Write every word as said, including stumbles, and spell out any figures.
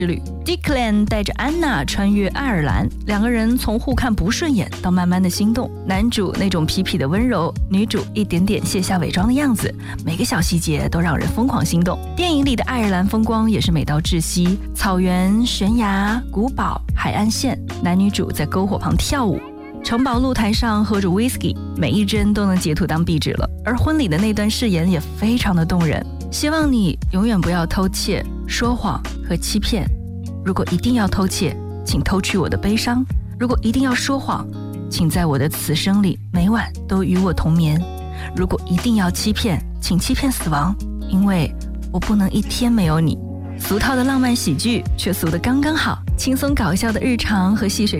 之旅。 Declan 带着安娜穿越爱尔兰，两个人从互看不顺眼到慢慢的心动，男主那种痞痞的温柔，女主一点点卸下伪装的样子，每个小细节都让人疯狂心动。电影里的爱尔兰风光也是美到窒息，草原、悬崖、古堡、海岸线，男女主在篝火旁跳舞，城堡露台上喝着 whisky， 每一帧都能截图当壁纸了。而婚礼的那段誓言也非常的动人，希望你永远不要偷窃、说谎和欺骗。如果一定要偷窃，请偷去我的悲伤；如果一定要说谎，请在我的此生里每晚都与我同眠；如果一定要欺骗，请欺骗死亡，因为我不能一天没有你。俗套的浪漫喜剧却俗得刚刚好，轻松搞笑的日常和细水